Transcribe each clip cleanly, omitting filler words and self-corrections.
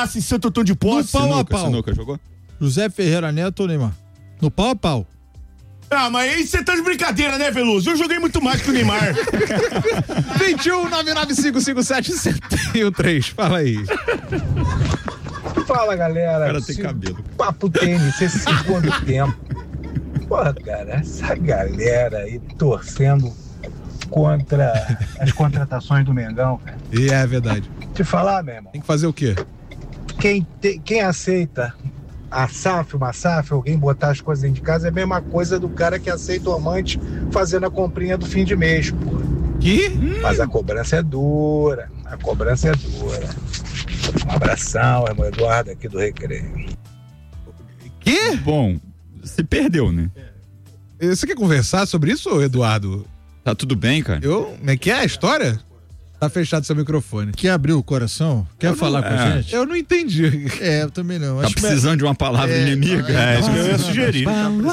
Assim, seu totão de posse. No pau a pau. Sinuca jogou? José Ferreira Neto ou Neymar? No pau a pau. Ah, mas aí você tá de brincadeira, né, Veloso? Eu joguei muito mais que o Neymar. 21-99557-1013. Fala aí. Fala, galera. O cara tem cabelo. Papo tênis, esse segundo tempo. Porra, cara, essa galera aí torcendo contra as contratações do Mengão, cara. E é verdade. Te falar, meu irmão. Tem que fazer o quê? Quem aceita uma SAF, alguém botar as coisas dentro de casa, é a mesma coisa do cara que aceita o amante fazendo a comprinha do fim de mês, pô. Que? Mas a cobrança é dura. Um abração, irmão Eduardo aqui do Recreio. Que? Bom, se perdeu, né? Você quer conversar sobre isso, Eduardo? Tá tudo bem, cara? Como é que é a história? Tá fechado seu microfone. Quer abrir o coração? Quer falar com a gente? Eu não entendi. Eu também não. Tá precisando de uma palavra inimiga? Isso que eu ia sugerir.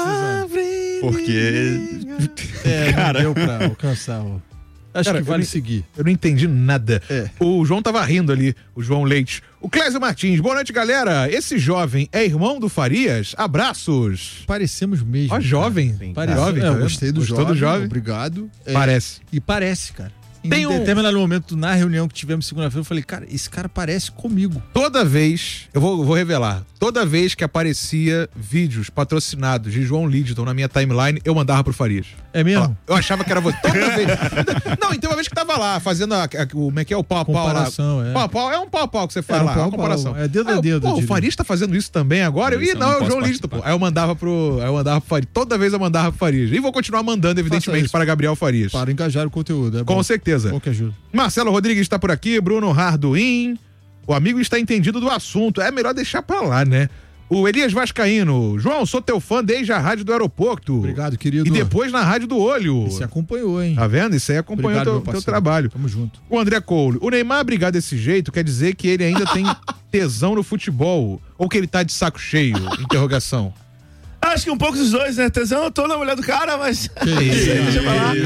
Porque... Cara, não deu pra alcançar. Acho que vale seguir. Eu não entendi nada. O João tava rindo ali, o João Leite. O Clésio Martins, boa noite, galera. Esse jovem é irmão do Farias? Abraços. Parecemos mesmo. Ó, jovem. Jovem. Eu gostei do Gostou jovem. Obrigado. Parece. E parece, cara. Em Tem determinado momento, na reunião que tivemos segunda-feira, eu falei, cara, esse cara parece comigo. Toda vez, eu vou revelar, toda vez que aparecia vídeos patrocinados de João Lidton na minha timeline, eu mandava pro Farias. É mesmo? Eu achava que era você. Toda vez. Não, e tem uma vez que tava lá, fazendo como é que é o pau a pau lá. Comparação, Pau a pau, é um pau a pau que você faz lá, uma comparação. É dedo a dedo. O Farias tá fazendo isso também agora? Não, é o João Lidton, pô. Aí eu mandava pro Farias. Toda vez eu mandava pro Farias. E vou continuar mandando, evidentemente, para Gabriel Farias. Para engajar o conteúdo. Com certeza. Bom que ajuda. Marcelo Rodrigues está por aqui, Bruno Harduin. O amigo está entendido do assunto. É melhor deixar pra lá, né? O Elias Vascaíno. João, sou teu fã desde a rádio do aeroporto. Obrigado, querido. E depois na rádio do Olho. Você acompanhou, hein? Tá vendo? Isso aí acompanhou o teu trabalho. Tamo junto. O André Cole. O Neymar brigar desse jeito quer dizer que ele ainda tem tesão no futebol. Ou que ele tá de saco cheio? Interrogação. Acho que um pouco dos dois, né? Tesão, eu tô na mulher do cara, mas... Que isso? Deixa pra lá.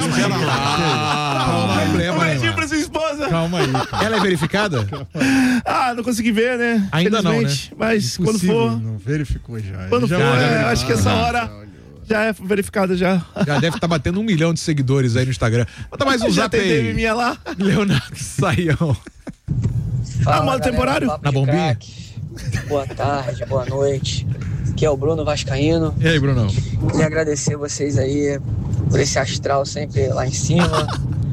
Calma aí. Pra sua esposa. Calma aí. Ela é verificada? Não consegui ver, né? Ainda não, né? Mas quando for... Não verificou já. Quando for, acho que essa hora já é verificada já. Já deve estar batendo 1 milhão de seguidores aí no Instagram. Bota mais um já zap tem aí. DM minha lá. Leonardo Saião. Modo temporário? Na bombinha? Boa tarde, boa noite. Aqui é o Bruno Vascaíno. E aí, Brunão? Queria agradecer vocês aí por esse astral sempre lá em cima.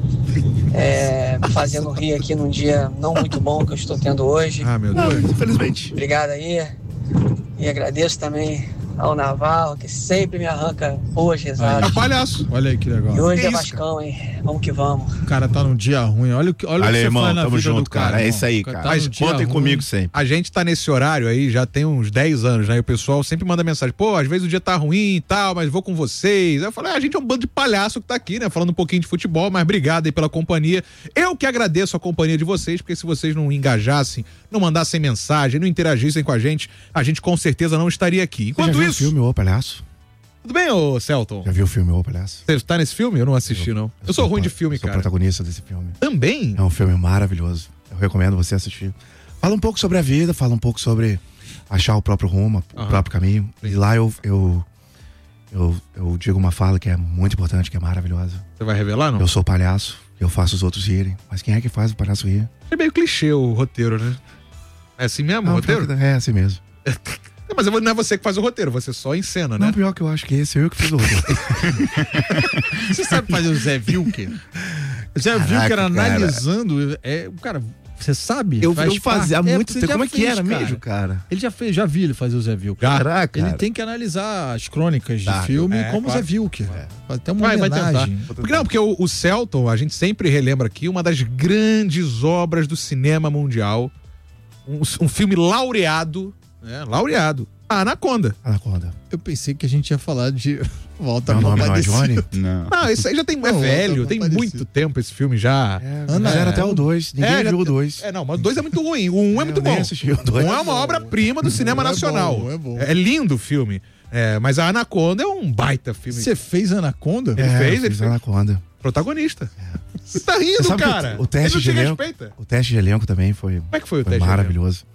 Fazendo rir aqui num dia não muito bom que eu estou tendo hoje. Meu Deus. Infelizmente. Obrigado aí. E agradeço também ao Navarro, que sempre me arranca boas risadas. É palhaço. Olha aí que legal. E hoje Que é isso, Vascão, hein? Vamos que vamos. O cara tá num dia ruim. Olha o que você irmão, faz na tamo vida junto, do cara. cara. É irmão. isso aí, O cara. tá Mas num dia contem ruim. comigo sempre. A gente tá nesse horário aí, já tem uns 10 anos, né? E o pessoal sempre manda mensagem, pô, às vezes o dia tá ruim e tal, mas vou com vocês. Aí eu falei, a gente é um bando de palhaço que tá aqui, né? Falando um pouquinho de futebol, mas obrigado aí pela companhia. Eu que agradeço a companhia de vocês, porque se vocês não engajassem, não mandassem mensagem, não interagissem com a gente com certeza não estaria aqui. Enquanto Já viu isso... o filme O Palhaço? Tudo bem, ô Celton? Já viu o filme O Palhaço? Você tá nesse filme? Eu não assisti, não. Eu sou ruim de filme, sou cara. protagonista desse filme. Também? É um filme maravilhoso. Eu recomendo você assistir. Fala um pouco sobre a vida, fala um pouco sobre achar o próprio rumo, o próprio caminho. E lá eu digo uma fala que é muito importante, que é maravilhosa. Você vai revelar, não? Eu sou palhaço, eu faço os outros rirem. Mas quem é que faz o palhaço rir? É meio clichê o roteiro, né? É assim mesmo o roteiro? É assim mesmo. Mas não é você que faz o roteiro, você só encena, né? Não, pior que eu acho que esse é eu que fiz o roteiro. Você sabe fazer o Zé Wilker? O Zé Wilker analisando... Cara, você sabe? Eu fazia há muito tempo. Como é que era cara. mesmo, cara? Ele já fez, já vi ele fazer o Zé Wilker. Caraca, Ele cara. tem que analisar as crônicas de filme como claro. Zé Wilker. Até uma Vai tentar. homenagem. Porque o Celton, a gente sempre relembra aqui, uma das grandes obras do cinema mundial. Um filme laureado, né? Laureado. A Anaconda. Eu pensei que a gente ia falar de Volta Meu pra nome não é Aparecida. Johnny? Não, isso aí já tem. É velho, tem muito tempo esse filme já. Fizeram até o 2. Ninguém viu o 2. Não, mas o 2 é muito ruim. O 1 é muito bom. O 1 é uma obra-prima do cinema nacional. É lindo o filme. Mas a Anaconda é um baita filme. Você fez Anaconda? Ele fez Anaconda. Protagonista. Você tá rindo, cara. O teste de elenco. O teste de elenco também foi. Como é que foi o teste de maravilhoso.